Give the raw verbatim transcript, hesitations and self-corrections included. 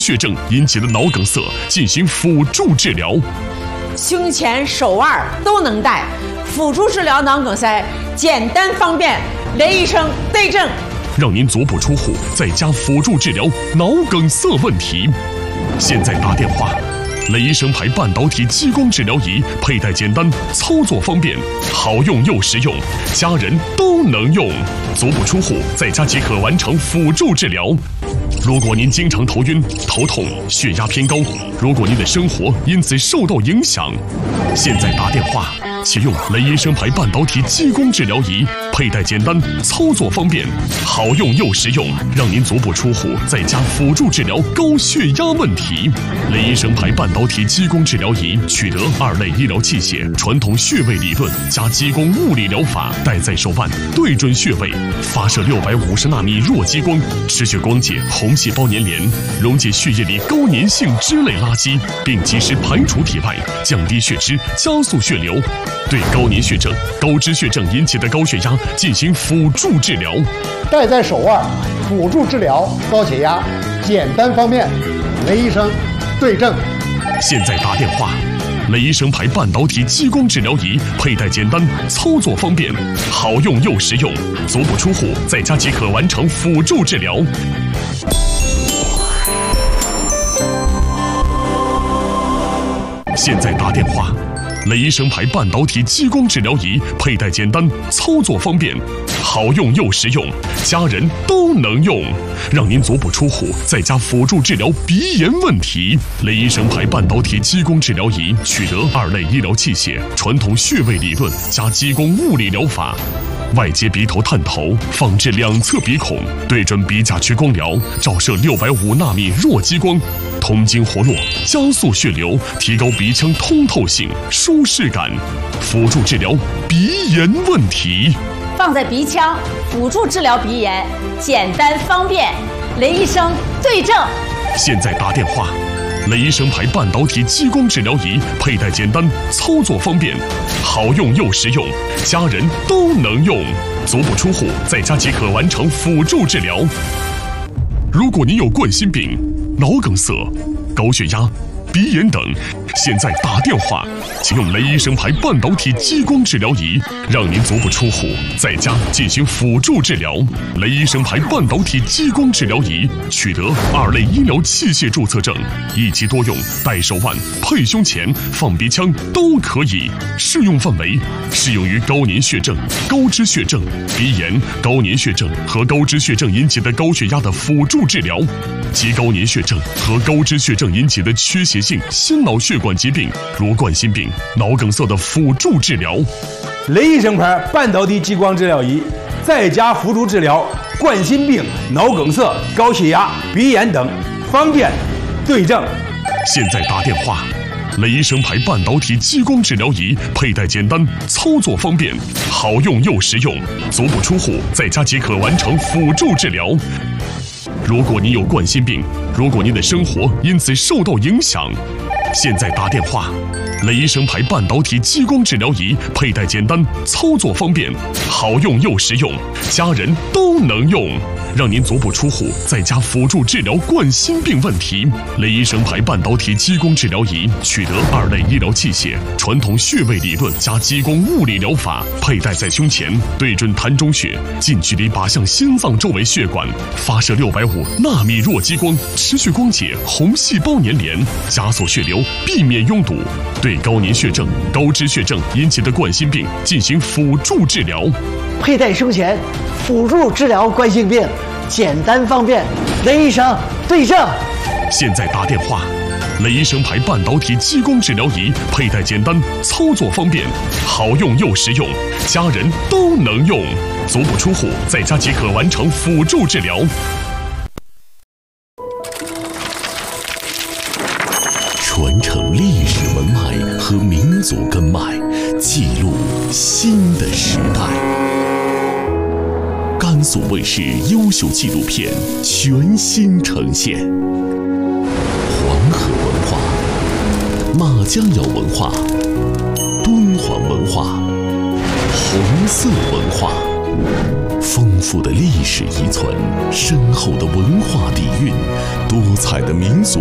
血症引起的脑梗塞进行辅助治疗。 胸前、手腕都能戴，辅助治疗脑梗塞，简单方便。雷医生对症， 让您足不出户，在家辅助治疗脑梗塞问题。现在打电话。雷医生牌半导体激光治疗仪，佩戴简单，操作方便，好用又实用，家人都能用。足不出户，在家即可完成辅助治疗。如果您经常头晕、头痛、血压偏高，如果您的生活因此受到影响，现在打电话，启用雷医生牌半导体激光治疗仪，佩戴简单，操作方便，好用又实用，让您足不出户，在家辅助治疗高血压问题。雷医生牌半导体激光治疗仪取得二类医疗器械，传统穴位理论加激光物理疗法，戴在手腕，对准穴位，发射六百五十纳米弱激光，持续光解红细胞粘连，溶解血液里高粘性脂类垃圾，并及时排除体外，降低血脂，加速血流，对高粘血症、高脂血症引起的高血压进行辅助治疗。 戴在手腕，辅助治疗高血压，简单方便。雷医生对症。 现在打电话。雷医生牌半导体激光治疗仪，佩戴简单，操作方便，好用又实用，足不出户，在家即可完成辅助治疗。现在打电话。雷医生牌半导体激光治疗仪，佩戴简单，操作方便，好用又实用，家人都能用，让您足不出户，在家辅助治疗鼻炎问题。雷医生牌半导体激光治疗仪取得二类医疗器械，传统穴位理论加激光物理疗法，外接鼻头探头，放置两侧鼻孔，对准鼻甲区光疗，照射六百五纳米弱激光，通经活络，加速血流，提高鼻腔通透性、舒适感，辅助治疗鼻炎问题。 放在鼻腔，辅助治疗鼻炎，简单方便。雷医生对症。 现在打电话。雷医生牌半导体激光治疗仪，佩戴简单，操作方便，好用又实用，家人都能用，足不出户，在家即可完成辅助治疗。如果您有冠心病、脑梗塞、高血压、鼻炎等，现在打电话，请用雷医生牌半导体激光治疗仪，让您足不出户，在家进行辅助治疗。雷医生牌半导体激光治疗仪取得二类医疗器械注册证，一机多用，戴手腕、配胸前、放鼻腔都可以。适用范围适用于高粘血症、高脂血症、鼻炎、高粘血症和高脂血症引起的高血压的辅助治疗，及高粘血症和高脂血症引起的缺血性心脑血管疾病，如冠心病、脑梗塞的辅助治疗。 雷医生牌半导体激光治疗仪，在家辅助治疗冠心病、脑梗塞、高血压、鼻炎等，方便对症。 现在打电话。雷医生牌半导体激光治疗仪，佩戴简单，操作方便，好用又实用，足不出户，在家即可完成辅助治疗。如果您有冠心病，如果您的生活因此受到影响，现在打电话。雷医生牌半导体激光治疗仪，佩戴简单，操作方便，好用又实用，家人都能用，让您足不出户，在家辅助治疗冠心病问题。雷医生牌半导体激光治疗仪取得二类医疗器械，传统穴位理论加激光物理疗法，佩戴在胸前，对准膻中穴，近距离靶向心脏周围血管，发射六百五纳米弱激光，持续光解红细胞粘连，加速血流，避免拥堵，对高粘血症、高脂血症引起的冠心病进行辅助治疗。 佩戴胸前，辅助治疗冠心病，简单方便。雷医生对症。 现在打电话。雷医生牌半导体激光治疗仪，佩戴简单，操作方便，好用又实用，家人都能用，足不出户，在家即可完成辅助治疗。 传承历史文脉和民族根脉，记录新的时代。甘肃卫视优秀纪录片全新呈现。黄河文化、马家窑文化、敦煌文化、红色文化。 丰富的历史遗存，深厚的文化底蕴，多彩的民俗